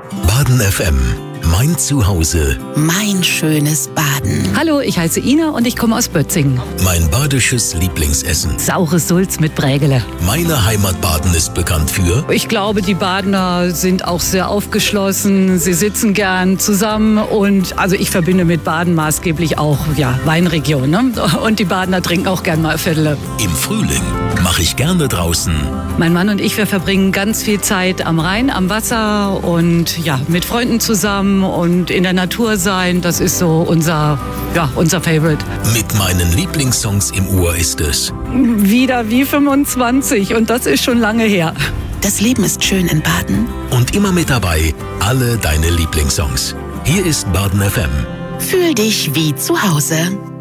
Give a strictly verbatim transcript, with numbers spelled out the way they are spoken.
Baden F M. Mein Zuhause. Mein schönes Baden. Hallo, ich heiße Ina und ich komme aus Bötzingen. Mein badisches Lieblingsessen. Saures Sulz mit Brägele. Meine Heimat Baden ist bekannt für... Ich glaube, die Badener sind auch sehr aufgeschlossen. Sie sitzen gern zusammen und also ich verbinde mit Baden maßgeblich auch ja, Weinregion. Ne? Und die Badener trinken auch gern mal Viertel. Im Frühling mache ich gerne draußen. Mein Mann und ich, wir verbringen ganz viel Zeit am Rhein, am Wasser und ja, mit Freunden zusammen und in der Natur sein. Das ist so unser, ja, unser Favorite. Mit meinen Lieblingssongs im Ohr ist es... Wieder wie fünfundzwanzig und das ist schon lange her. Das Leben ist schön in Baden. Und immer mit dabei alle deine Lieblingssongs. Hier ist Baden F M. Fühl dich wie zu Hause.